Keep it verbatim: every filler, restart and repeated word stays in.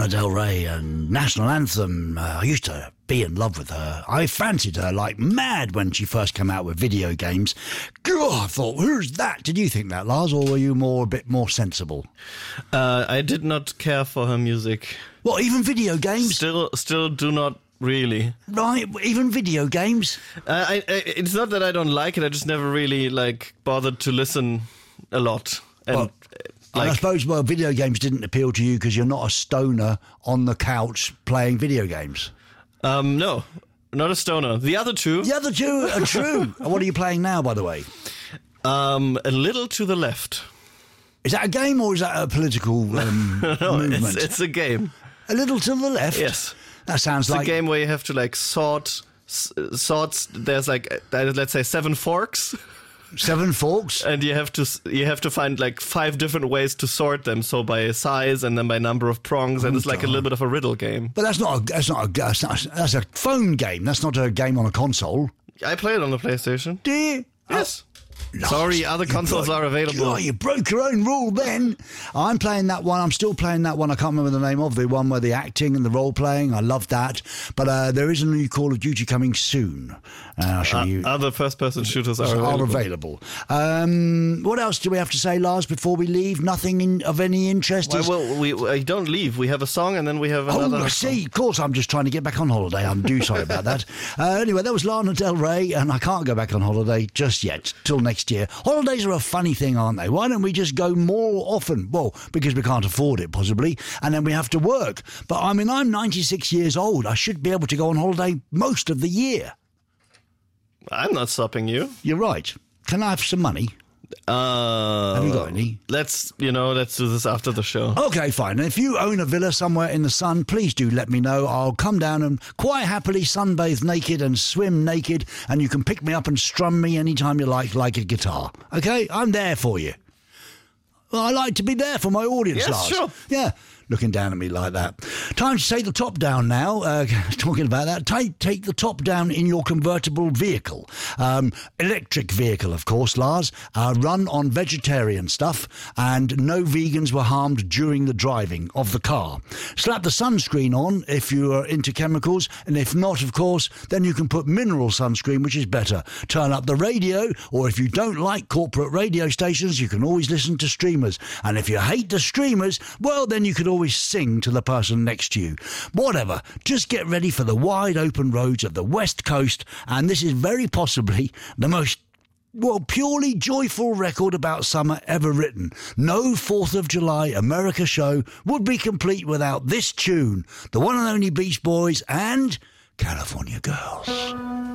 Lana Del Rey and National Anthem. Uh, I used to be in love with her. I fancied her like mad when she first came out with video games. God, I thought, who's that? Did you think that, Lars, or were you more a bit more sensible? Uh, I did not care for her music. What, even video games? Still, still do not really. Right, even video games? Uh, I, I, it's not that I don't like it. I just never really like bothered to listen a lot. And Well, like, and I suppose, well, video games didn't appeal to you because you're not a stoner on the couch playing video games. um, no, not a stoner. The other two, The other two are true. And what are you playing now, by the way? um, a little to the left. Is that a game or is that a political um, No, movement? it's, it's a game. A little to the left? Yes. That sounds It's like... a game where you have to like sort, s- sorts. There's like uh, let's say seven forks, Seven forks? and you have to s- you have to find like five different ways to sort them. So by size and then by number of prongs, and it's like a little bit of a riddle game. But that's not a... That's not a... That's, not a, that's a phone game. That's not a game on a console. I play it on the PlayStation. Do you? Yes. Lars, Sorry, other you consoles broke- are available. Oh, you broke your own rule then. I'm playing that one. I'm still playing that one. I can't remember the name of the one where the acting and the role playing. I love that. But uh, there is a new Call of Duty coming soon. Uh, I'll show Uh, you. other first-person shooters are Are available. available. Um, what else do we have to say, Lars, before we leave? Nothing in, of any interest? Well, Is- well, we, we don't leave. We have a song, and then we have another. Oh, I see. Of course, I'm just trying to get back on holiday. I'm due sorry about that. Uh, anyway, that was Lana Del Rey, and I can't go back on holiday just yet, till next year. Holidays are a funny thing, aren't they? Why don't we just go more often? Well, because we can't afford it, possibly, and then we have to work. But, I mean, I'm ninety-six years old. I should be able to go on holiday most of the year. I'm not stopping you. You're right. Can I have some money? Uh, Have you got any? Let's, you know, let's do this after the show. Okay, fine. And if you own a villa somewhere in the sun, please do let me know. I'll come down and quite happily sunbathe naked and swim naked, and you can pick me up and strum me anytime you like, like a guitar. Okay? I'm there for you. Well, I like to be there for my audience, Yes, Lars. sure. Yeah, looking down at me like that. Time to take the top down now. Uh, talking about that, take, take the top down in your convertible vehicle. Um, electric vehicle, of course, Lars. Uh, run on vegetarian stuff, and no vegans were harmed during the driving of the car. Slap the sunscreen on if you are into chemicals, and if not, of course, then you can put mineral sunscreen, which is better. Turn up the radio, or if you don't like corporate radio stations, you can always listen to streamers. And if you hate the streamers, well, then you could always sing to the person next to you. Whatever, just get ready for the wide open roads of the West Coast, and this is very possibly the most, well, purely joyful record about summer ever written. No fourth of July America show would be complete without this tune, the one and only Beach Boys and California Girls.